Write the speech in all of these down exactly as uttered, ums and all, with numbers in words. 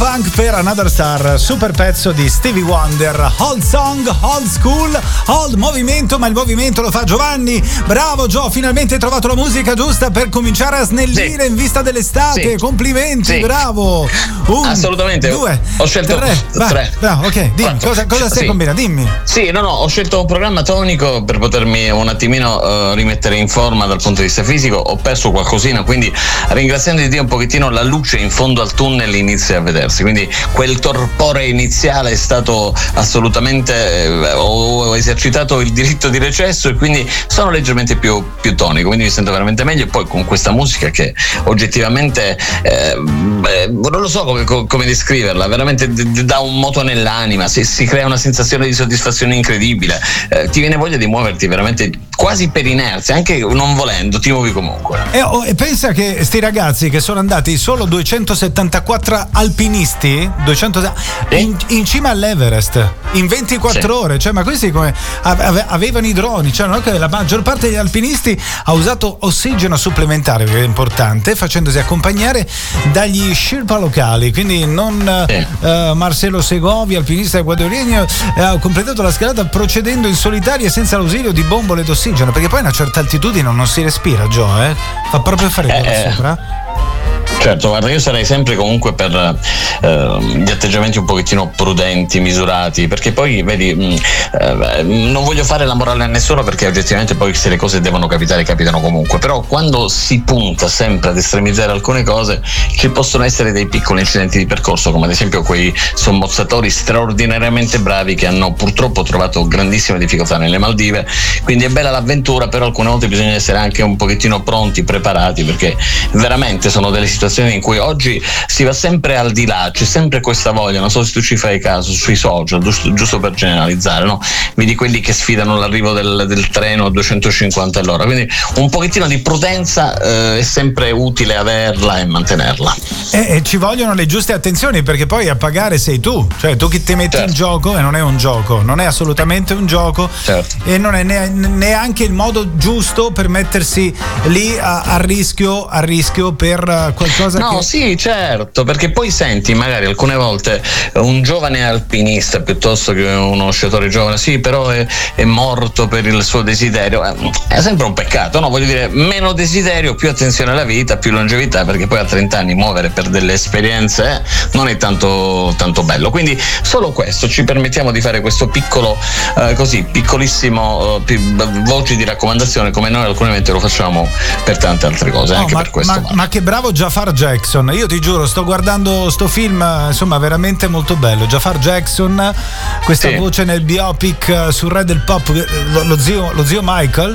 Funk per Another Star, super pezzo di Stevie Wonder. Old song, old school, old movimento, ma il movimento lo fa Giovanni. Bravo Gio, finalmente hai trovato la musica giusta per cominciare a snellire, sì, in vista dell'estate. Sì. Complimenti, sì, bravo. Un, assolutamente. Due, ho scelto tre. Va, tre. Bravo, ok, dimmi, cosa, cosa stai sì. combinando? Dimmi. Sì, no, no, ho scelto un programma tonico per potermi un attimino uh, rimettere in forma dal punto di vista fisico. Ho perso qualcosina, quindi ringraziando di Dio un pochettino la luce in fondo al tunnel inizia a vedersi, quindi quel torpore iniziale è stato assolutamente eh, ho esercitato il diritto di recesso e quindi sono leggermente più, più tonico, quindi mi sento veramente meglio. E poi con questa musica che oggettivamente eh, eh, non lo so come, come descriverla, veramente d- dà un moto nell'anima, si, si crea una sensazione di soddisfazione incredibile, eh, ti viene voglia di muoverti veramente quasi per inerzia, anche non volendo ti muovi comunque. E, oh, e pensa che sti ragazzi che sono andati solo duecentosettantaquattro alpinisti duecento, in, in cima all'Everest in ventiquattro sì. ore, cioè ma questi come ave, avevano i droni, cioè non è che la maggior parte degli alpinisti ha usato ossigeno supplementare, che è importante, facendosi accompagnare dagli Sherpa locali, quindi non sì. uh, Marcelo Segovi, alpinista ecuadoriano, uh, ha completato la scalata procedendo in solitaria e senza l'ausilio di bombole d'ossigeno, perché poi a una certa altitudine non si respira, Gio, eh? Fa proprio freddo eh, là sopra. Certo, guarda, io sarei sempre comunque per eh, gli atteggiamenti un pochettino prudenti, misurati, perché poi vedi mh, eh, non voglio fare la morale a nessuno, perché oggettivamente poi se le cose devono capitare capitano comunque, però quando si punta sempre ad estremizzare alcune cose ci possono essere dei piccoli incidenti di percorso, come ad esempio quei sommozzatori straordinariamente bravi che hanno purtroppo trovato grandissime difficoltà nelle Maldive, quindi è bella l'avventura, però alcune volte bisogna essere anche un pochettino pronti, preparati, perché veramente sono delle situazioni in cui oggi si va sempre al di là, c'è sempre questa voglia, non so se tu ci fai caso sui social, giusto, giusto per generalizzare, no? Vedi quelli che sfidano l'arrivo del, del treno a duecentocinquanta all'ora, quindi un pochettino di prudenza eh, è sempre utile averla e mantenerla. E, e ci vogliono le giuste attenzioni, perché poi a pagare sei tu, cioè tu che ti metti certo. in gioco, e non è un gioco, non è assolutamente un gioco, certo. e non è ne, neanche il modo giusto per mettersi lì a, a rischio a rischio per qualcosa. No, che... sì, certo, perché poi senti magari alcune volte un giovane alpinista piuttosto che uno sciatore giovane, sì, però è, è morto per il suo desiderio, è sempre un peccato, no? Voglio dire, meno desiderio, più attenzione alla vita, più longevità, perché poi a trenta anni muovere per delle esperienze eh, non è tanto, tanto bello, quindi solo questo, ci permettiamo di fare questo piccolo, eh, così, piccolissimo eh, voci di raccomandazione, come noi alcune volte lo facciamo per tante altre cose, no, anche ma, per questo. Ma, ma che bravo Jafar Jackson, io ti giuro, sto guardando sto film, insomma veramente molto bello. Jafar Jackson, questa sì. voce nel biopic sul re del pop, lo, lo, zio, lo zio Michael,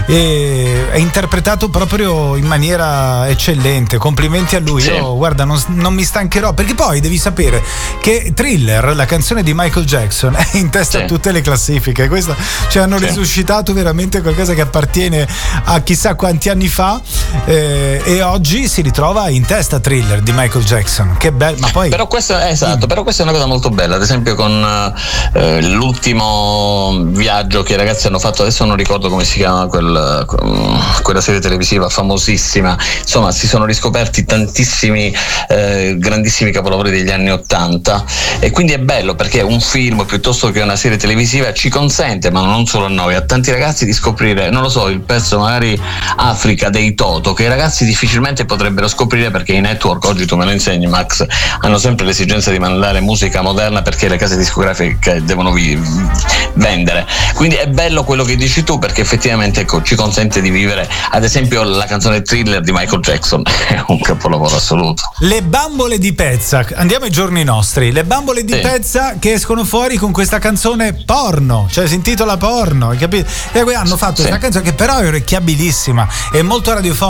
e, è interpretato proprio in maniera eccellente, complimenti a lui. Sì. Io guarda, non, non mi stancherò, perché poi devi sapere che Thriller, la canzone di Michael Jackson, è in testa sì. a tutte le classifiche. Questo, cioè hanno sì. risuscitato veramente qualcosa che appartiene a chissà quanti anni fa, eh, e oggi si ritrova in testa Thriller di Michael Jackson. Che bello, ma poi però questo è esatto, però questa è una cosa molto bella, ad esempio con eh, l'ultimo viaggio che i ragazzi hanno fatto, adesso non ricordo come si chiama quel, quella serie televisiva famosissima, insomma si sono riscoperti tantissimi eh, grandissimi capolavori degli anni ottanta, e quindi è bello perché un film piuttosto che una serie televisiva ci consente, ma non solo a noi, a tanti ragazzi di scoprire, non lo so, il pezzo magari Africa dei Toto, che i ragazzi difficilmente potrebbero scoprire, perché i network, oggi tu me lo insegni Max, hanno sempre l'esigenza di mandare musica moderna perché le case discografiche devono vi- vendere, quindi è bello quello che dici tu, perché effettivamente ecco, ci consente di vivere, ad esempio la canzone Thriller di Michael Jackson è un capolavoro assoluto. Le bambole di Pezza, andiamo ai giorni nostri, le bambole di sì. Pezza che escono fuori con questa canzone porno, cioè si intitola Porno, hai capito? E hanno fatto sì. questa canzone che però è orecchiabilissima, è molto radiofonica,